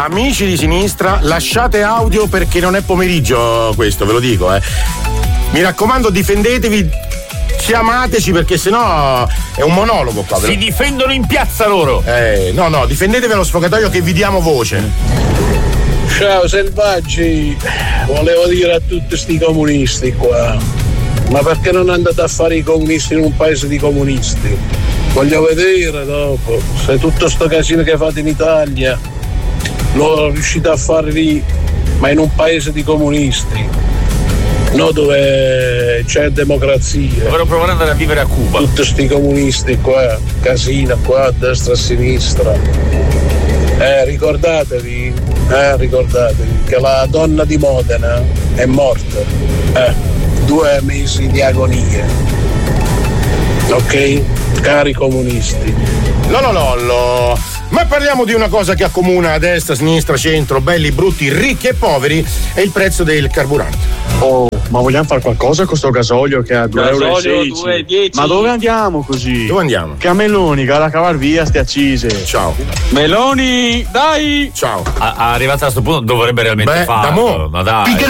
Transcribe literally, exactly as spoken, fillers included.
amici di sinistra, lasciate audio perché non è pomeriggio questo, ve lo dico, eh. Mi raccomando, difendetevi, chiamateci perché sennò è un monologo qua. Si difendono in piazza loro. Eh, no, no, difendetevi allo sfogatoio che vi diamo voce. Ciao selvaggi, volevo dire a tutti sti comunisti qua, ma perché non andate a fare i comunisti in un paese di comunisti? Voglio vedere dopo se tutto sto casino che fate in Italia lo riuscite a fare lì, ma in un paese di comunisti, no, dove c'è democrazia. Dovrò provare ad andare a vivere a Cuba. Tutti sti comunisti qua, casino qua a destra e a sinistra. Eh, ricordatevi, eh, ricordatevi che la donna di Modena è morta. Eh, due mesi di agonia. Ok? Cari comunisti. Lollo lollo. Ma parliamo di una cosa che accomuna a destra, sinistra, centro, belli, brutti, ricchi e poveri, è il prezzo del carburante. Oh, ma vogliamo fare qualcosa con sto gasolio che a due euro e sedici? Ma dove andiamo così? Dove andiamo? Che a Meloni, che alla cavar via ste accise. Ciao. Meloni, dai! Ciao. A- arrivata a questo punto dovrebbe realmente Beh, farlo. da mo'. Ma dai.